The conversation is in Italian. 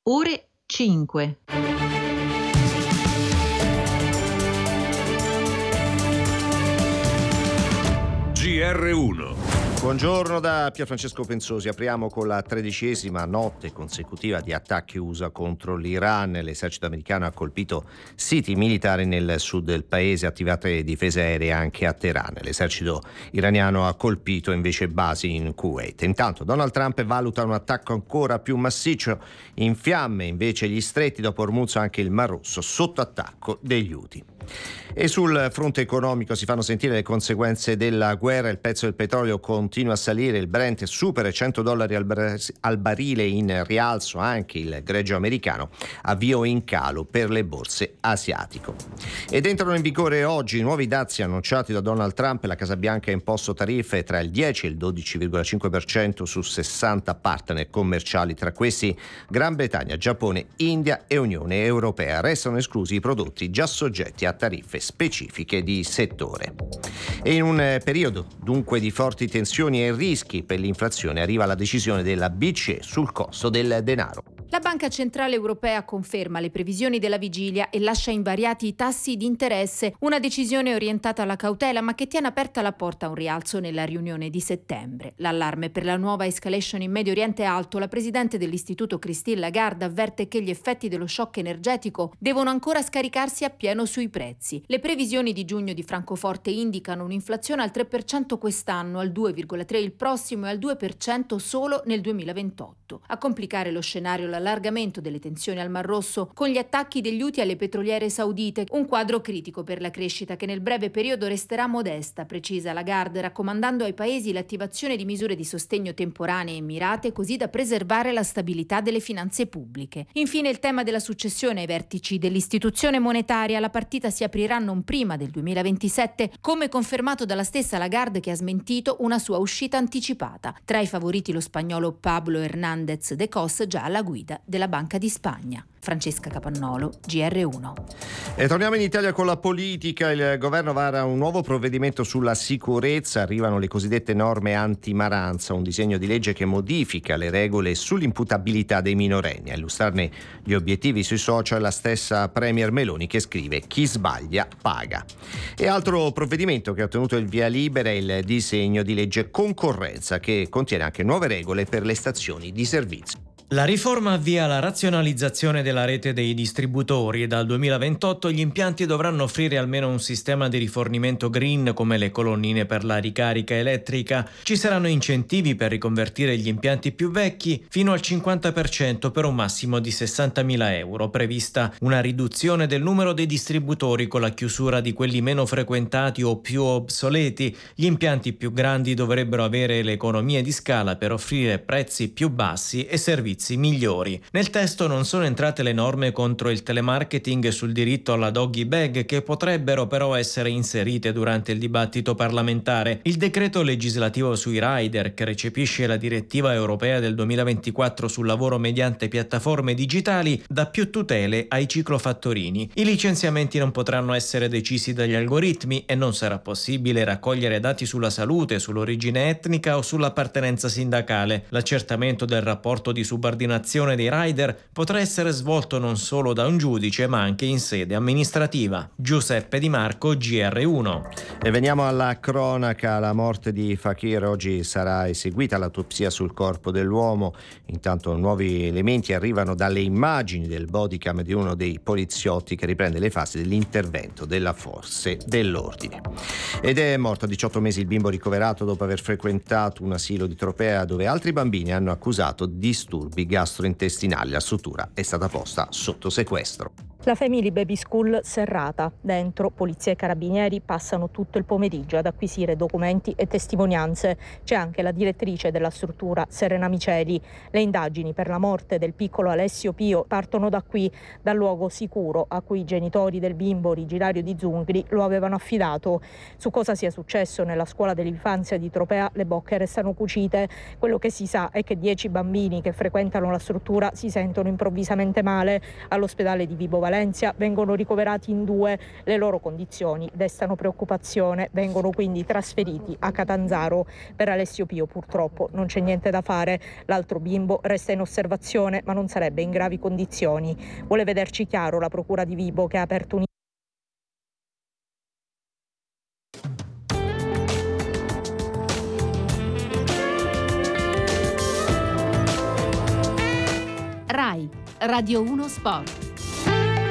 Ore 5. GR1. Buongiorno da Pierfrancesco Pensosi. Apriamo con la 13ª notte consecutiva di attacchi USA contro l'Iran. L'esercito americano ha colpito siti militari nel sud del paese, attivate difese aeree anche a Teheran. L'esercito iraniano ha colpito invece basi in Kuwait. Intanto Donald Trump valuta un attacco ancora più massiccio. In fiamme invece gli stretti, dopo Hormuz anche il Mar Rosso sotto attacco degli Houthi. E sul fronte economico si fanno sentire le conseguenze della guerra. Il prezzo del petrolio continua a salire, il Brent supera i $100 al barile, in rialzo anche il greggio americano, avvio in calo per le borse asiatiche. Ed entrano in vigore oggi i nuovi dazi annunciati da Donald Trump. La Casa Bianca ha imposto tariffe tra il 10 e il 12,5% su 60 partner commerciali, tra questi Gran Bretagna, Giappone, India e Unione Europea. Restano esclusi i prodotti già soggetti a tariffe specifiche di settore. E in un periodo dunque di forti tensioni e rischi per l'inflazione arriva la decisione della BCE sul costo del denaro. La Banca Centrale Europea conferma le previsioni della vigilia e lascia invariati i tassi di interesse, una decisione orientata alla cautela ma che tiene aperta la porta a un rialzo nella riunione di settembre. L'allarme per la nuova escalation in Medio Oriente è alto. La presidente dell'istituto Christine Lagarde avverte che gli effetti dello shock energetico devono ancora scaricarsi appieno sui prezzi. Le previsioni di giugno di Francoforte indicano un'inflazione al 3% quest'anno, al 2,3% il prossimo e al 2% solo nel 2028. A complicare lo scenario l'allargamento delle tensioni al Mar Rosso con gli attacchi degli Houthi alle petroliere saudite, un quadro critico per la crescita che nel breve periodo resterà modesta, precisa Lagarde, raccomandando ai paesi l'attivazione di misure di sostegno temporanee e mirate così da preservare la stabilità delle finanze pubbliche. Infine il tema della successione ai vertici dell'istituzione monetaria. La partita si aprirà non prima del 2027, come confermato dalla stessa Lagarde, che ha smentito una sua uscita anticipata. Tra i favoriti lo spagnolo Pablo Hernández de Cos, già alla guida della Banca di Spagna. Francesca Capannolo, GR1. E torniamo in Italia con la politica. Il governo vara un nuovo provvedimento sulla sicurezza. Arrivano le cosiddette norme anti-maranza, un disegno di legge che modifica le regole sull'imputabilità dei minorenni. A illustrarne gli obiettivi sui social la stessa Premier Meloni, che scrive: chi sbaglia paga. E altro provvedimento che ha ottenuto il via libera è il disegno di legge concorrenza, che contiene anche nuove regole per le stazioni di servizio. La riforma avvia la razionalizzazione della rete dei distributori e dal 2028 gli impianti dovranno offrire almeno un sistema di rifornimento green come le colonnine per la ricarica elettrica. Ci saranno incentivi per riconvertire gli impianti più vecchi fino al 50% per un massimo di 60.000 euro. Prevista una riduzione del numero dei distributori con la chiusura di quelli meno frequentati o più obsoleti. Gli impianti più grandi dovrebbero avere le economie di scala per offrire prezzi più bassi e servizi migliori. Nel testo non sono entrate le norme contro il telemarketing e sul diritto alla doggy bag, che potrebbero però essere inserite durante il dibattito parlamentare. Il decreto legislativo sui rider, che recepisce la direttiva europea del 2024 sul lavoro mediante piattaforme digitali, dà più tutele ai ciclofattorini. I licenziamenti non potranno essere decisi dagli algoritmi e non sarà possibile raccogliere dati sulla salute, sull'origine etnica o sull'appartenenza sindacale. L'accertamento del rapporto di subordinazione dei rider potrà essere svolto non solo da un giudice ma anche in sede amministrativa. Giuseppe Di Marco, GR1. E veniamo alla cronaca. La morte di Fakir. Oggi sarà eseguita l'autopsia sul corpo dell'uomo. Intanto nuovi elementi arrivano dalle immagini del bodycam di uno dei poliziotti che riprende le fasi dell'intervento della forze dell'ordine. Ed è morto a 18 mesi il bimbo ricoverato dopo aver frequentato un asilo di Tropea, dove altri bambini hanno accusato disturbi gastrointestinali. La struttura è stata posta sotto sequestro. La Family Baby School serrata. Dentro polizia e carabinieri passano tutto il pomeriggio ad acquisire documenti e testimonianze. C'è anche la direttrice della struttura, Serena Miceli. Le indagini per la morte del piccolo Alessio Pio partono da qui, dal luogo sicuro a cui i genitori del bimbo originario di Zungri lo avevano affidato. Su cosa sia successo nella scuola dell'infanzia di Tropea le bocche restano cucite. Quello che si sa è che 10 bambini che frequentano la struttura si sentono improvvisamente male. All'ospedale di Vibo Valentia Valencia vengono ricoverati in 2. Le loro condizioni destano preoccupazione, vengono quindi trasferiti a Catanzaro. Per Alessio Pio purtroppo non c'è niente da fare. L'altro bimbo resta in osservazione ma non sarebbe in gravi condizioni. Vuole vederci chiaro la procura di Vibo, che ha aperto un RAI Radio 1 Sport.